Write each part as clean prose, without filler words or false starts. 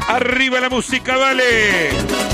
Arriba la música, dale.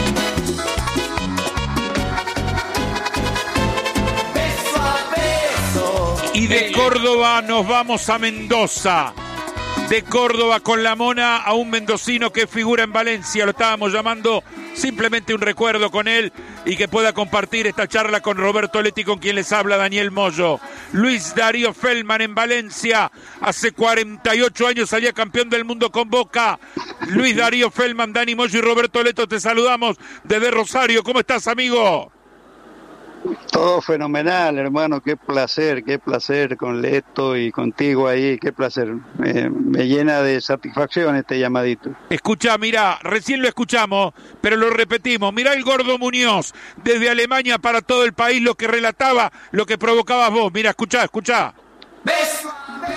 Y de Córdoba nos vamos a Mendoza. De Córdoba con la Mona a un mendocino que figura en Valencia. Lo estábamos llamando, simplemente un recuerdo con él y que pueda compartir esta charla con Roberto Letti, con quien les habla Daniel Moyo. Luis Darío Feldman en Valencia. Hace 48 años salía campeón del mundo con Boca. Luis Darío Feldman, Dani Moyo y Roberto Leto, te saludamos desde Rosario. ¿Cómo estás, amigo? Todo fenomenal, hermano, qué placer con Leto y contigo ahí, qué placer, me llena de satisfacción este llamadito. Escuchá, mirá, recién lo escuchamos, pero lo repetimos, mirá el Gordo Muñoz, desde Alemania para todo el país, lo que relataba, lo que provocabas vos, mirá, escuchá. Beso.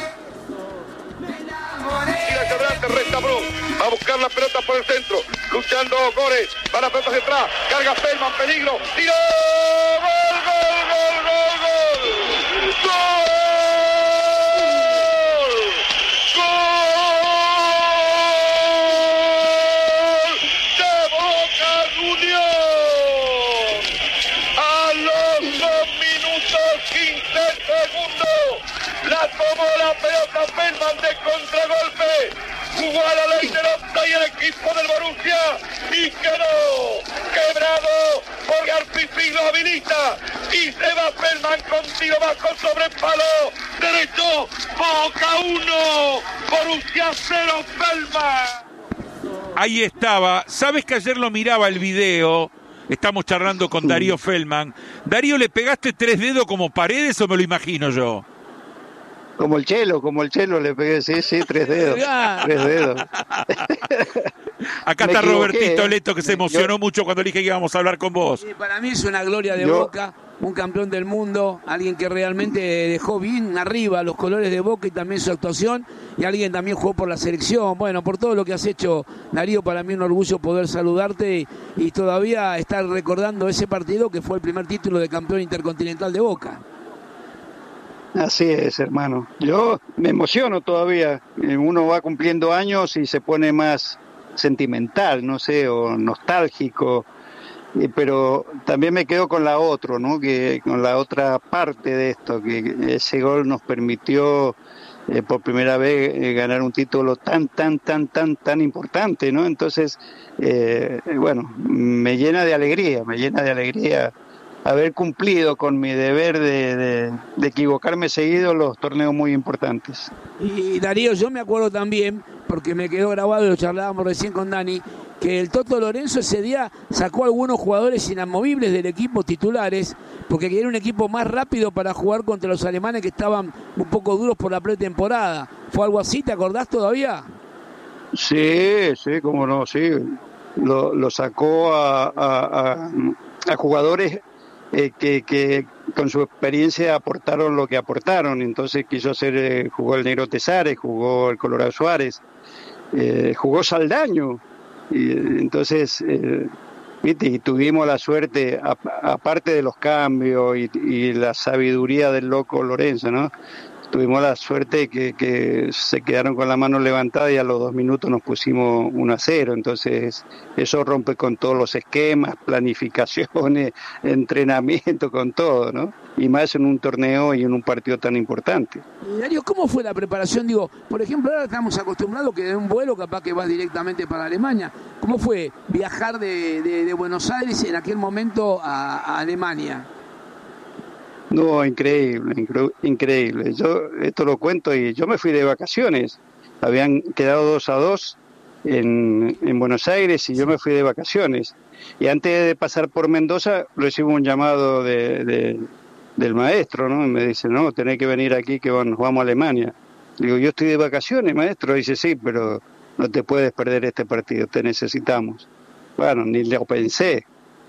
Resta Bru, a buscar la pelota por el centro, luchando Górez, para pelota hacia atrás, carga Feldman, peligro, tiro, gol de Boca Juniors, a los 2 minutos 15 segundos, la tomó la pelota Feldman de contragolpe. Jugó a la ley del offside el equipo del Borussia y quedó quebrado porque Arpifi lo habilita y se va Feldman con tiro bajo sobre el palo derecho. Boca 1, Borussia 0, Feldman. Ahí estaba. ¿Sabes que ayer lo miraba el video? Estamos charlando con Darío Feldman. Darío, ¿le pegaste 3 dedos como Paredes o me lo imagino yo? Como el chelo le pegué, sí, 3 dedos. 3 dedos. Acá está Robertito Leto, que se emocionó mucho cuando dije que íbamos a hablar con vos. Para mí es una gloria de Boca, un campeón del mundo, alguien que realmente dejó bien arriba los colores de Boca y también su actuación, y alguien también jugó por la selección. Bueno, por todo lo que has hecho, Darío, para mí un orgullo poder saludarte y todavía estar recordando ese partido que fue el primer título de campeón intercontinental de Boca. Así es, hermano. Yo me emociono todavía. Uno va cumpliendo años y se pone más sentimental, no sé, o nostálgico. Pero también me quedo con la otra, ¿no? Que con la otra parte de esto, que ese gol nos permitió por primera vez ganar un título tan importante, ¿no? Entonces, bueno, me llena de alegría haber cumplido con mi deber de equivocarme seguido los torneos muy importantes. Y Darío, yo me acuerdo también, porque me quedó grabado y lo charlábamos recién con Dani, que el Toto Lorenzo ese día sacó a algunos jugadores inamovibles del equipo titulares, porque quería un equipo más rápido para jugar contra los alemanes que estaban un poco duros por la pretemporada. ¿Fue algo así? ¿Te acordás todavía? Sí, cómo no, sí. Lo sacó a jugadores que con su experiencia aportaron lo que aportaron. Entonces quiso hacer, jugó el Negro Tesares, jugó el Colorado Suárez, jugó Saldaño, y entonces ¿viste? Y tuvimos la suerte, aparte de los cambios y la sabiduría del loco Lorenzo, ¿no? Tuvimos la suerte que se quedaron con la mano levantada y a los 2 minutos nos pusimos 1-0. Entonces eso rompe con todos los esquemas, planificaciones, entrenamiento, con todo, ¿no? Y más en un torneo y en un partido tan importante. Darío, ¿cómo fue la preparación? Digo, por ejemplo, ahora estamos acostumbrados que de un vuelo capaz que vas directamente para Alemania. ¿Cómo fue viajar de Buenos Aires en aquel momento a Alemania? No, increíble. Yo esto lo cuento y yo me fui de vacaciones. Habían quedado 2-2 en Buenos Aires y yo me fui de vacaciones. Y antes de pasar por Mendoza recibo un llamado del maestro, ¿no? Y me dice, no, tenés que venir aquí que nos vamos a Alemania. Digo, yo estoy de vacaciones, maestro. Dice, sí, pero no te puedes perder este partido, te necesitamos. Bueno, ni lo pensé.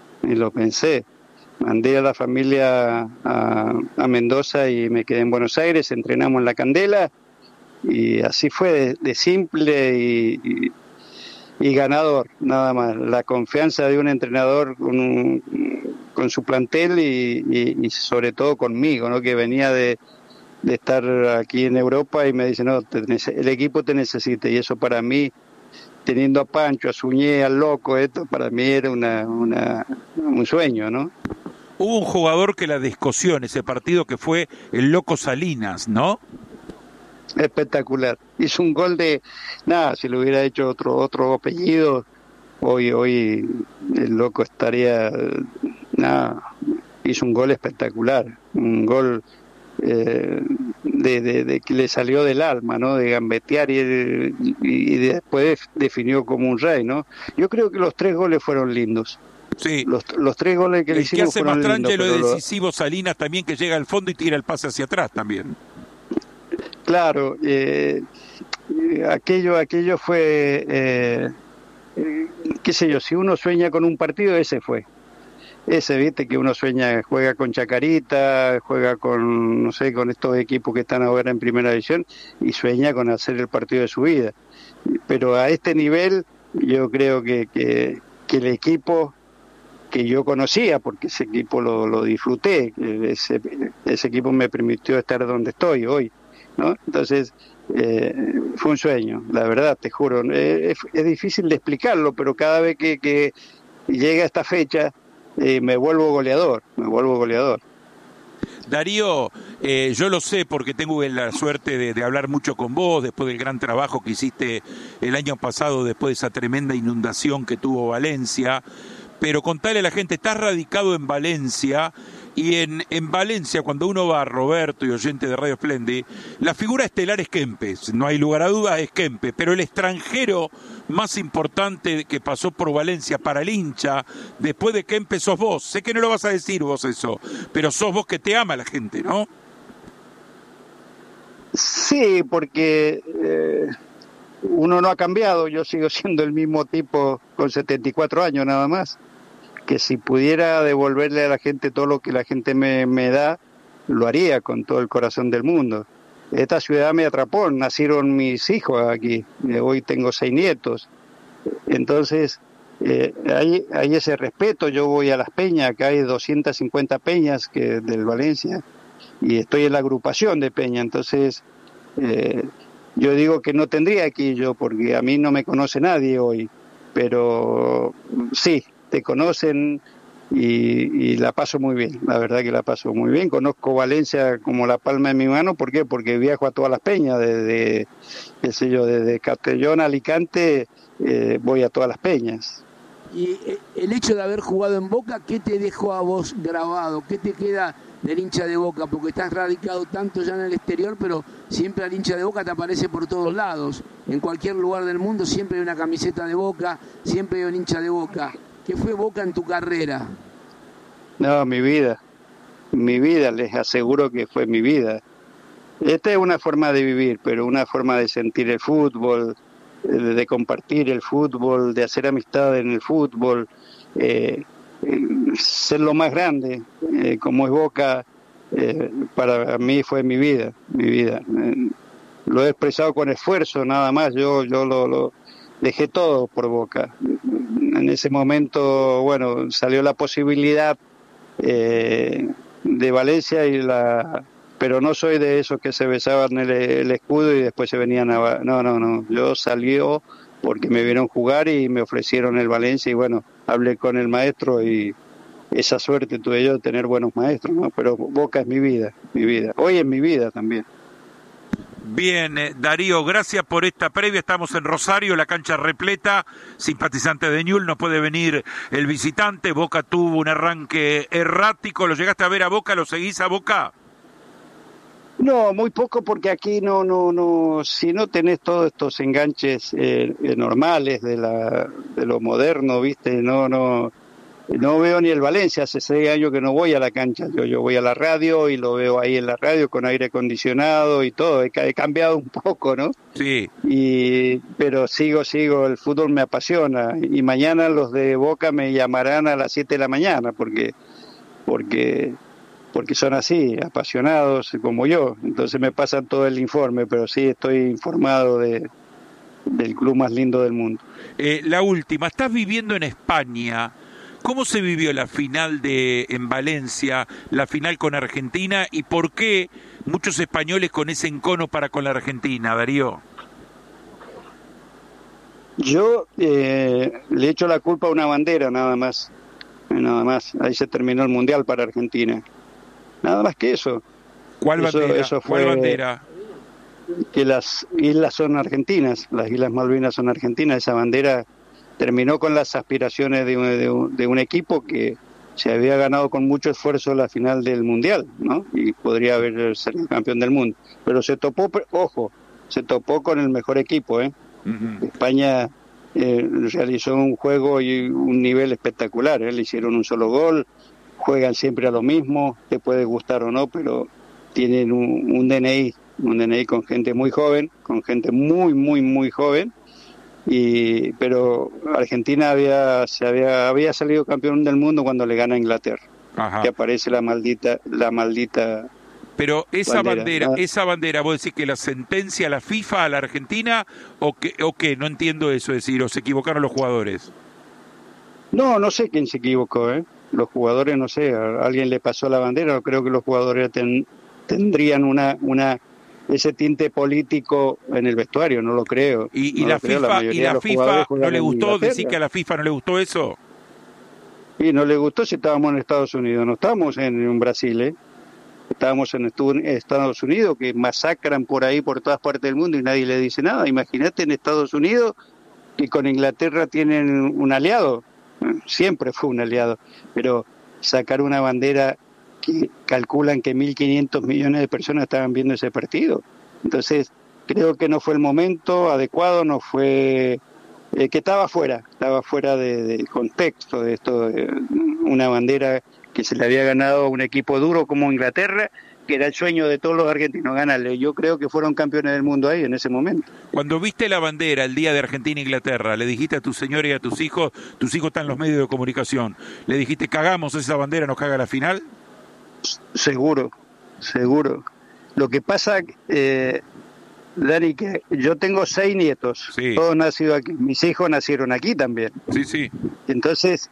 Mandé a la familia a Mendoza y me quedé en Buenos Aires, entrenamos en La Candela y así fue de simple y ganador, nada más. La confianza de un entrenador con su plantel y sobre todo conmigo, ¿no? Que venía de estar aquí en Europa y me dice, no, el equipo te necesita, y eso para mí teniendo a Pancho, a Suñé, al Loco, esto para mí era un sueño, ¿no? Hubo un jugador que la descosió en ese partido que fue el Loco Salinas, ¿no? Espectacular. Hizo un gol de... Nada, si lo hubiera hecho otro apellido, hoy el Loco estaría... Nada, hizo un gol espectacular. Un gol de que le salió del alma, ¿no? De gambetear y después definió como un rey, ¿no? Yo creo que los 3 goles fueron lindos. Sí. Los 3 goles que le hicimos fueron lindos. El que hace más lo decisivo Salinas también, que llega al fondo y tira el pase hacia atrás también. Claro, aquello fue, qué sé yo, si uno sueña con un partido, ese fue. Ese, viste, que uno sueña, juega con Chacarita, juega con, no sé, con estos equipos que están ahora en primera división, y sueña con hacer el partido de su vida. Pero a este nivel, yo creo que el equipo que yo conocía, porque ese equipo lo disfruté, ese equipo me permitió estar donde estoy hoy, ¿no? Entonces, fue un sueño, la verdad, te juro. Es difícil de explicarlo, pero cada vez que llega esta fecha, me vuelvo goleador. Darío, yo lo sé porque tengo la suerte de hablar mucho con vos después del gran trabajo que hiciste el año pasado, después de esa tremenda inundación que tuvo Valencia, pero contale a la gente, estás radicado en Valencia, y en Valencia, cuando uno va, Roberto y oyente de Radio Splendid, la figura estelar es Kempes, no hay lugar a dudas, es Kempes, pero el extranjero más importante que pasó por Valencia para el hincha, después de Kempes, sos vos. Sé que no lo vas a decir vos eso, pero sos vos que te ama la gente, ¿no? Sí, porque uno no ha cambiado, yo sigo siendo el mismo tipo con 74 años nada más, que si pudiera devolverle a la gente todo lo que la gente me da, lo haría con todo el corazón del mundo. Esta ciudad me atrapó, nacieron mis hijos aquí, hoy tengo 6 nietos, entonces hay ese respeto. Yo voy a las peñas, acá hay 250 peñas del Valencia, y estoy en la agrupación de peña, entonces yo digo que no tendría que ir yo, porque a mí no me conoce nadie hoy, pero sí, te conocen y la paso muy bien, la verdad que la paso muy bien. Conozco Valencia como la palma de mi mano. ¿Por qué? Porque viajo a todas las peñas, desde Castellón a Alicante, voy a todas las peñas. Y el hecho de haber jugado en Boca, ¿qué te dejó a vos grabado? ¿Qué te queda del hincha de Boca? Porque estás radicado tanto ya en el exterior, pero siempre al hincha de Boca te aparece por todos lados. En cualquier lugar del mundo siempre hay una camiseta de Boca, siempre hay un hincha de Boca. ¿Qué fue Boca en tu carrera? No, mi vida, les aseguro que fue mi vida. Esta es una forma de vivir, pero una forma de sentir el fútbol, de compartir el fútbol, de hacer amistad en el fútbol, ser lo más grande, como es Boca, para mí fue mi vida. Lo he expresado con esfuerzo, nada más. Yo lo dejé todo por Boca. En ese momento, bueno, salió la posibilidad de Valencia pero no soy de esos que se besaban el escudo y después se venían a... No, yo salió porque me vieron jugar y me ofrecieron el Valencia, y bueno, hablé con el maestro y esa suerte tuve yo de tener buenos maestros, ¿no? Pero Boca es mi vida, hoy es mi vida también. Bien, Darío, gracias por esta previa. Estamos en Rosario, la cancha repleta, simpatizante de Newell's, no puede venir el visitante. Boca tuvo un arranque errático. ¿Lo llegaste a ver a Boca? ¿Lo seguís a Boca? No, muy poco, porque aquí no, si no tenés todos estos enganches normales de lo moderno, ¿viste? No veo ni el Valencia. Hace 6 años que no voy a la cancha. Yo voy a la radio y lo veo ahí en la radio con aire acondicionado y todo. He cambiado un poco, ¿no? Sí. Pero sigo, el fútbol me apasiona. Y mañana los de Boca me llamarán a las 7 de la mañana porque son así, apasionados como yo. Entonces me pasan todo el informe, pero sí estoy informado del club más lindo del mundo. La última, estás viviendo en España. ¿Cómo se vivió la final en Valencia, la final con Argentina, y por qué muchos españoles con ese encono para con la Argentina, Darío? Yo le echo la culpa a una bandera, nada más. Ahí se terminó el Mundial para Argentina. Nada más que eso. ¿Cuál bandera? ¿Cuál bandera? Que las islas son argentinas, las Islas Malvinas son argentinas. Esa bandera terminó con las aspiraciones de un equipo que se había ganado con mucho esfuerzo la final del Mundial, ¿no? Y podría haber sido campeón del mundo. Pero se topó con el mejor equipo, ¿eh? Uh-huh. España realizó un juego y un nivel espectacular, ¿eh? Le hicieron un solo gol, juegan siempre a lo mismo, te puede gustar o no, pero tienen un DNI con gente muy joven, con gente muy, muy, muy joven. Pero Argentina había salido campeón del mundo cuando le gana a Inglaterra. Ajá. Que aparece la maldita. Pero esa bandera, vos decís que la sentencia la FIFA a la Argentina o qué, no entiendo eso, es decir, o se equivocaron los jugadores. No sé quién se equivocó, los jugadores, no sé, a alguien le pasó la bandera. No creo que los jugadores tendrían ese tinte político en el vestuario, no lo creo. ¿Y la FIFA no le gustó? ¿Decir que a la FIFA no le gustó eso? Y no le gustó si estábamos en Estados Unidos, no estábamos en Brasil, estábamos en Estados Unidos, que masacran por ahí, por todas partes del mundo y nadie le dice nada. Imagínate en Estados Unidos, que con Inglaterra tienen un aliado, siempre fue un aliado, pero sacar una bandera que calculan que 1.500 millones de personas estaban viendo ese partido. Entonces, creo que no fue el momento adecuado, no fue... que estaba fuera de contexto de esto, una bandera que se le había ganado a un equipo duro como Inglaterra, que era el sueño de todos los argentinos ganarle. Yo creo que fueron campeones del mundo ahí en ese momento. Cuando viste la bandera el día de Argentina-Inglaterra, le dijiste a tu señora y a tus hijos están en los medios de comunicación, le dijiste, cagamos esa bandera, nos caga la final. Seguro. Lo que pasa, Dani, que yo tengo 6 nietos, sí. Todos nacidos aquí, mis hijos nacieron aquí también. Sí. Entonces,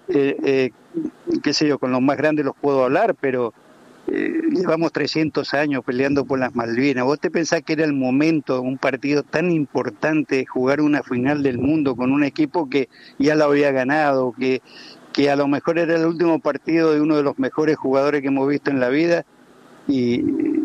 qué sé yo, con los más grandes los puedo hablar, pero llevamos 300 años peleando por las Malvinas. ¿Vos te pensás que era el momento, un partido tan importante, jugar una final del mundo con un equipo que ya la había ganado, que a lo mejor era el último partido de uno de los mejores jugadores que hemos visto en la vida y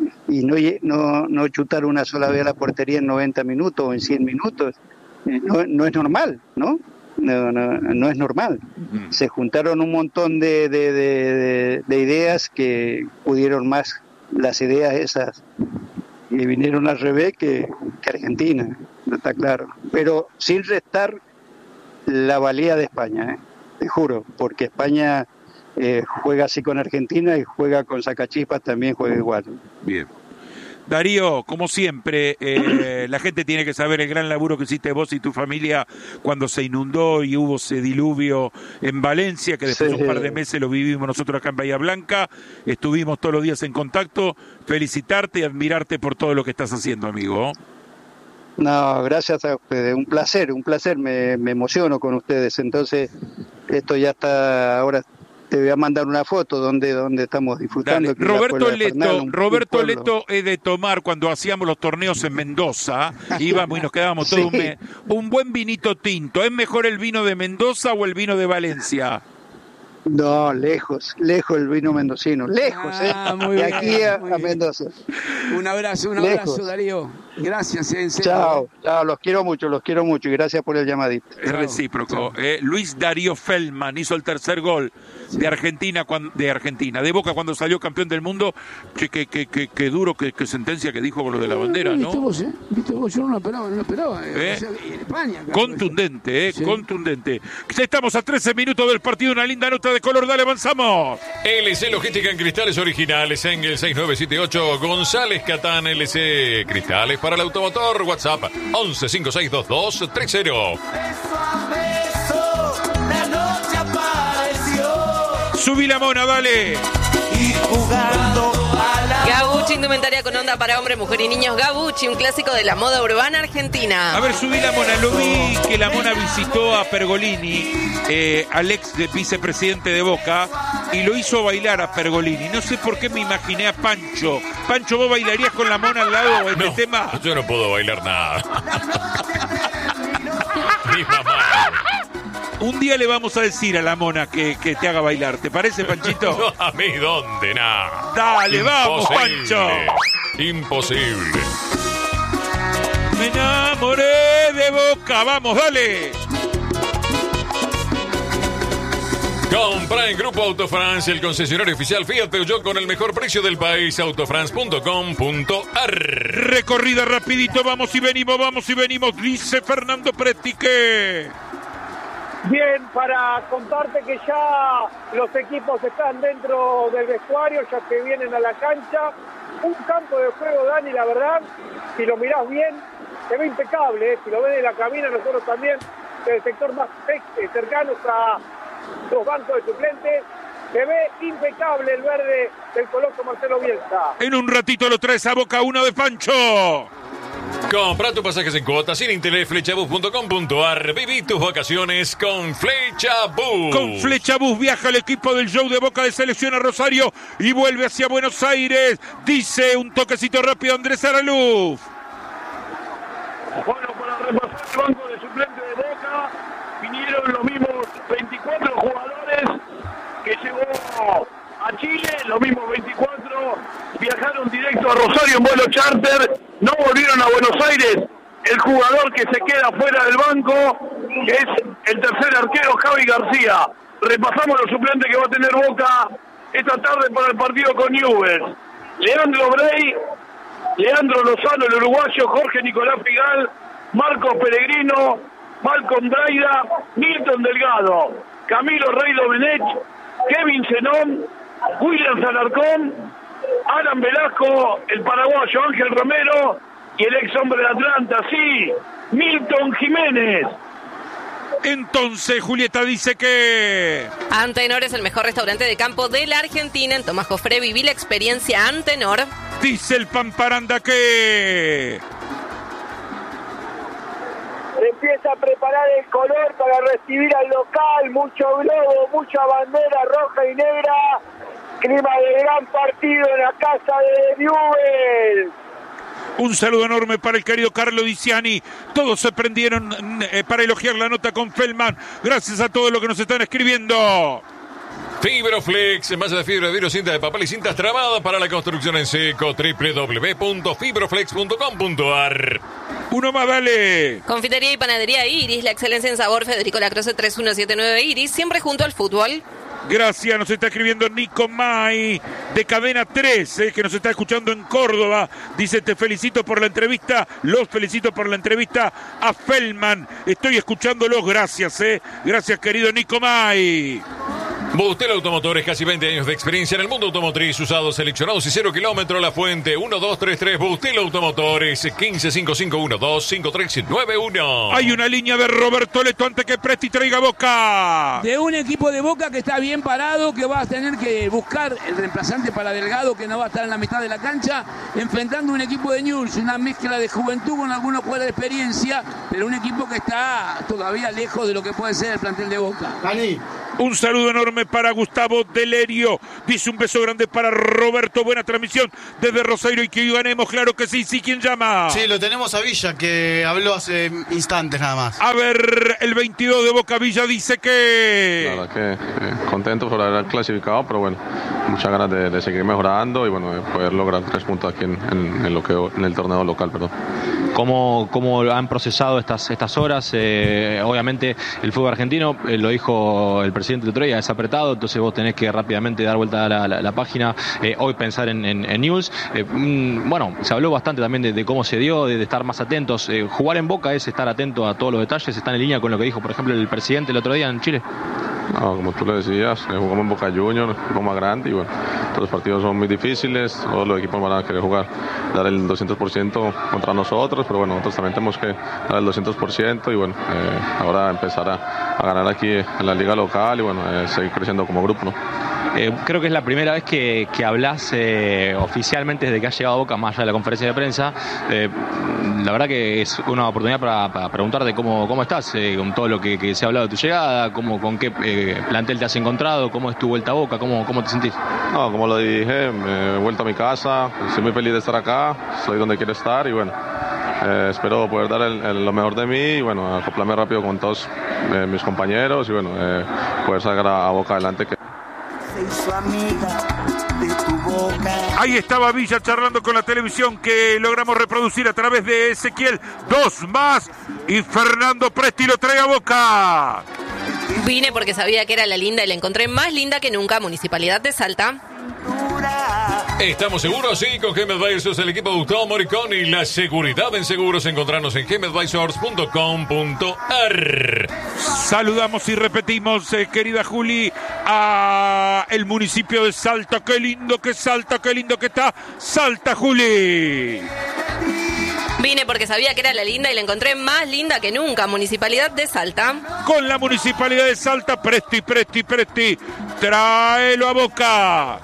no chutar una sola vez a la portería en 90 minutos o en 100 minutos? No es normal, ¿no? No es normal. Se juntaron un montón de ideas que pudieron más, las ideas esas que vinieron al revés que Argentina, está claro, pero sin restar la valía de España, te juro, porque España juega así con Argentina y juega con Sacachispas, también juega igual. Bien. Darío, como siempre, la gente tiene que saber el gran laburo que hiciste vos y tu familia cuando se inundó y hubo ese diluvio en Valencia, que después de un par de meses lo vivimos nosotros acá en Bahía Blanca. Estuvimos todos los días en contacto. Felicitarte y admirarte por todo lo que estás haciendo, amigo. No, gracias a ustedes. Un placer. Me emociono con ustedes. Entonces, esto ya está ahora... Te voy a mandar una foto donde estamos disfrutando. Roberto Leto es de tomar cuando hacíamos los torneos en Mendoza, íbamos y nos quedábamos todo un buen vinito tinto. ¿Es mejor el vino de Mendoza o el vino de Valencia? No, lejos el vino mendocino, lejos, muy de bien, aquí a Mendoza. Un abrazo, Darío. Gracias, en serio. Chao, los quiero mucho y gracias por el llamadito. Es recíproco. Luis Darío Feldman hizo el tercer gol de Argentina, de Boca cuando salió campeón del mundo. Qué duro, qué sentencia que dijo con lo de la bandera, ¿no? ¿Viste vos? Yo no lo esperaba. En España. Contundente, contundente. Estamos a 13 minutos del partido, una linda nota de color, dale, avanzamos. LC Logística en cristales originales en el 6978 González Catán, LC Cristales para el automotor. WhatsApp 11562230. Subí la mona, dale. Y jugando a la... Gabucci, indumentaria con onda para hombres, mujer y niños. Gabucci, un clásico de la moda urbana argentina. A ver, subí la mona. Lo vi que la mona visitó a Pergolini, al ex vicepresidente de Boca, y lo hizo bailar a Pergolini. No sé por qué me imaginé a Pancho. Pancho, ¿vos bailarías con la mona al lado en este tema? Yo no puedo bailar nada. Mi mamá Un día le vamos a decir a la mona que te haga bailar. ¿Te parece, Panchito? No, a mí, ¿dónde? Nada. Dale, vamos, Pancho. Imposible. Me enamoré de Boca. Vamos, dale. Compra en Grupo Autofrance, el concesionario oficial Fiat Peugeot con el mejor precio del país. Autofrance.com.ar. Recorrida rapidito, vamos y venimos, dice Fernando Pretique. Bien, para contarte que ya los equipos están dentro del vestuario, ya que vienen a la cancha. Un campo de juego, Dani, la verdad, si lo mirás bien, se ve impecable, ¿eh? Si lo ves de la cabina, nosotros también, del sector más cercanos a los bancos de suplentes, se ve impecable el verde del coloso Marcelo Bielsa. En un ratito lo traes a Boca, uno de Pancho. Compra tus pasajes en cuotas sin interés, flechabus.com.ar. Viví tus vacaciones con Flechabus. Con Flechabus viaja el equipo del show de Boca de Selección a Rosario y vuelve hacia Buenos Aires. Dice un toquecito rápido Andrés Araluz. Bueno, para repasar el banco de suplentes de Boca, vinieron los mismos 24 jugadores que llevó a Chile, los mismos 24 viajaron directo a Rosario en vuelo charter, no volvieron a Buenos Aires. El jugador que se queda fuera del banco es el tercer arquero Javi García. Repasamos los suplentes que va a tener Boca esta tarde para el partido con Newell's. Leandro Brey, Leandro Lozano, el uruguayo, Jorge Nicolás Figal, Marcos Pellegrino, Malcolm Braida, Milton Delgado, Camilo Rey Domenech, Kevin Zenón, William Alarcón, Alan Velasco, el paraguayo Ángel Romero y el ex hombre de Atlanta, sí, Milton Jiménez. Entonces Julieta dice que Antenor es el mejor restaurante de campo de la Argentina. En Tomás Jofré viví la experiencia Antenor. dice el Pamparanda que Empieza a preparar el color para recibir al local, mucho globo, mucha bandera roja y negra, clima de gran partido en la casa de Newell's. un saludo enorme para el querido Carlo Diciani. Todos se prendieron para elogiar la nota con Feldman. Gracias a todos los que nos están escribiendo. Fibroflex, envase de fibra de vidrio, cinta de papel y cintas tramadas para la construcción en seco. www.fibroflex.com.ar. Uno más, dale. Confitería y panadería Iris, la excelencia en sabor. Federico Lacroze 3179 Iris, siempre junto al fútbol. Gracias, nos está escribiendo Nico May de Cadena 3, que nos está escuchando en Córdoba. Dice, te felicito por la entrevista, los felicito por la entrevista a Feldman. Estoy escuchándolos, gracias, Gracias, querido Nico May. Bustel Automotores, casi 20 años de experiencia en el mundo automotriz, usados, seleccionados y 0 kilómetros. La Fuente, 1233, Bustel Automotores, 1555125391. Hay una línea de Roberto Leto antes que Presti traiga Boca. De un equipo de Boca que está bien parado, que va a tener que buscar el reemplazante para Delgado, que no va a estar en la mitad de la cancha, enfrentando un equipo de Newell's, una mezcla de juventud con algunos jugadores de experiencia, pero un equipo que está todavía lejos de lo que puede ser el plantel de Boca. Dani. Un saludo enorme para Gustavo Delerio. Dice un beso grande para Roberto. Buena transmisión desde Rosario y que hoy ganemos. Claro que sí. Sí, ¿quién llama? Sí, lo tenemos a Villa, que habló hace instantes nada más. A ver, el 22 de Boca Villa dice que... La verdad que contento por haber clasificado, pero bueno, muchas ganas de seguir mejorando y bueno, de poder lograr 3 puntos aquí en el torneo local, perdón. ¿Cómo han procesado estas horas? Obviamente el fútbol argentino, lo dijo el presidente el otro día, es apretado, entonces vos tenés que rápidamente dar vuelta a la página, hoy pensar en Newell's. Bueno, se habló bastante también de cómo se dio, de estar más atentos. Jugar en Boca es estar atento a todos los detalles, están en línea con lo que dijo, por ejemplo, el presidente el otro día en Chile. No, como tú le decías, jugamos en Boca Juniors, un equipo más grande y bueno, todos los partidos son muy difíciles, todos los equipos van a querer jugar, dar el 200% contra nosotros, pero bueno, nosotros también tenemos que dar el 200% y bueno, ahora empezar a ganar aquí en la liga local y bueno, seguir creciendo como grupo, ¿no? Creo que es la primera vez que hablas oficialmente desde que has llegado a Boca, más allá de la conferencia de prensa. La verdad que es una oportunidad para preguntarte cómo estás, con todo lo que se ha hablado de tu llegada, con qué plantel te has encontrado, cómo es tu vuelta a Boca, cómo te sentís. No, como lo dije, me he vuelto a mi casa, estoy muy feliz de estar acá, soy donde quiero estar y bueno, espero poder dar lo mejor de mí y bueno, acoplarme rápido con todos mis compañeros y bueno, poder sacar a Boca adelante. Ahí estaba Villa charlando con la televisión que logramos reproducir a través de Ezequiel. 2 más y Fernando Presti lo trae a Boca. Vine porque sabía que era la linda y la encontré más linda que nunca. Municipalidad de Salta. Estamos seguros, sí, con Game Advisors, el equipo de Gustavo Moricón y la seguridad en seguros. Encontrarnos en gameadvisors.com.ar. Saludamos y repetimos, querida Juli, a el municipio de Salta. Qué lindo que Salta, qué lindo que está Salta, Juli. Vine porque sabía que era la linda y la encontré más linda que nunca. Municipalidad de Salta. Con la Municipalidad de Salta, Presti, tráelo a Boca.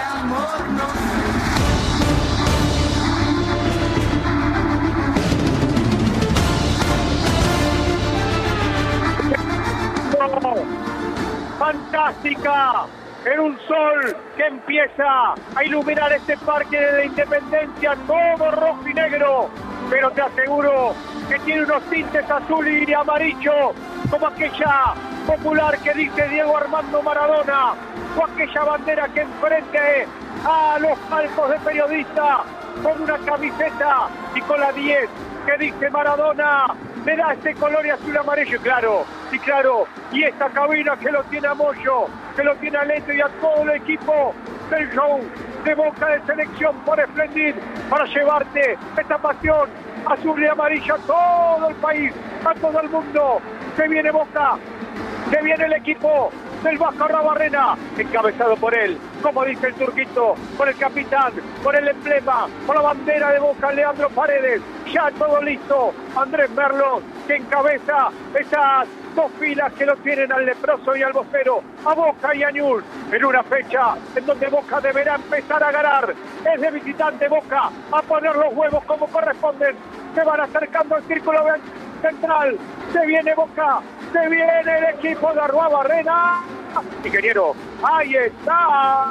Fantástica, en un sol que empieza a iluminar este parque de la Independencia, todo rojo y negro, pero te aseguro que tiene unos tintes azul y amarillo, como aquella popular que dice Diego Armando Maradona, o aquella bandera que enfrente a los palcos de periodistas con una camiseta y con la 10 que dice Maradona, le da este color y azul amarillo, y claro, y esta cabina que lo tiene a Moyo, que lo tiene a Leto y a todo el equipo del show de Boca de Selección por Splendid, para llevarte esta pasión azul y amarilla a todo el país, a todo el mundo. Se viene Boca, se viene el equipo del Vasco Arrabarrena, encabezado por él, como dice el turquito, por el capitán, por el emblema, por la bandera de Boca, Leandro Paredes, ya todo listo, Andrés Merlo, que encabeza esas 2 filas que lo tienen al leproso y al vocero, a Boca y a Ñul, en una fecha en donde Boca deberá empezar a ganar. Es de visitante Boca, a poner los huevos como corresponden, se van acercando al círculo central, se viene Boca, se viene el equipo de Arruabarrena. Ingeniero, ahí está.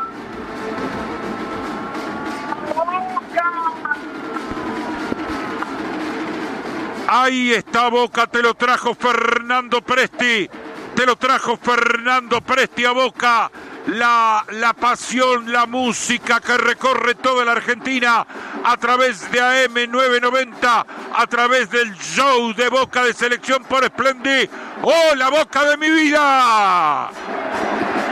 Boca. Ahí está Boca, te lo trajo Fernando Presti. Te lo trajo Fernando Presti a Boca. La pasión, la música que recorre toda la Argentina a través de AM 990, a través del show de Boca de Selección por Splendid. ¡Oh, la Boca de mi vida!